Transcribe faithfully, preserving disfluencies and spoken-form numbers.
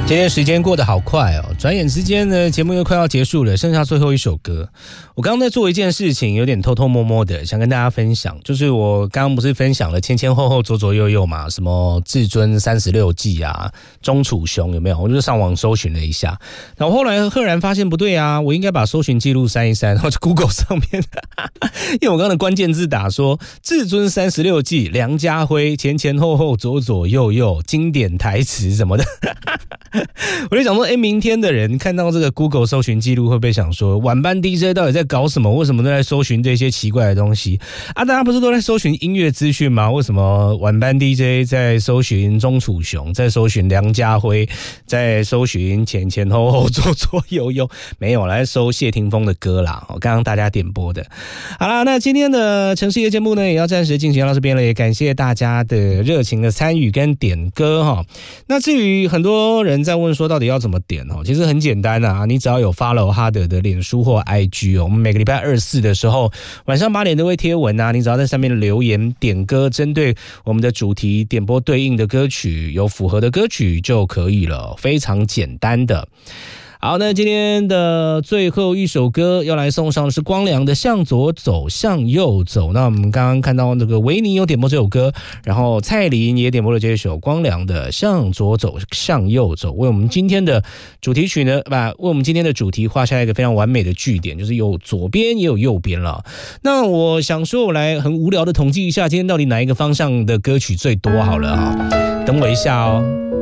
今天时间过得好快哦，转眼之间呢，节目又快要结束了，剩下最后一首歌。我刚刚在做一件事情，有点偷偷摸摸的，想跟大家分享，就是我刚刚不是分享了前前后后左左右右嘛，什么至尊三十六计啊，钟楚雄有没有？我就上网搜寻了一下，然后后来赫然发现不对啊，我应该把搜寻记录删一删，然后就 Google 上面，因为我刚刚的关键字打说至尊三十六计，梁家辉前前后后左左右右，经典台词什么的。我就想说，哎，明天的人看到这个 Google 搜寻记录，会不会想说，晚班 D J 到底在搞什么？为什么都在搜寻这些奇怪的东西啊？大家不是都在搜寻音乐资讯吗？为什么晚班 D J 在搜寻钟楚雄，在搜寻梁家辉，在搜寻前前后后左左右右？没有，来搜谢霆锋的歌啦。刚刚大家点播的。好啦，那今天的城市夜节目呢，也要暂时进行到这边了，也感谢大家的热情的参与跟点歌哈。那至于很多人在问说到底要怎么点哦，其实很简单啊，你只要有 follow 哈德的脸书或 I G 哦，我们每个礼拜二四的时候晚上八点都会贴文啊，你只要在上面留言点歌，针对我们的主题点播对应的歌曲，有符合的歌曲就可以了，非常简单的。好，那今天的最后一首歌要来送上的是光良的向左走向右走。那我们刚刚看到那个维尼有点播这首歌，然后蔡琳也点播了这首光良的向左走向右走，为我们今天的主题曲呢，把为我们今天的主题画下一个非常完美的句点，就是有左边也有右边了。那我想说我来很无聊的统计一下今天到底哪一个方向的歌曲最多好了啊，等我一下哦。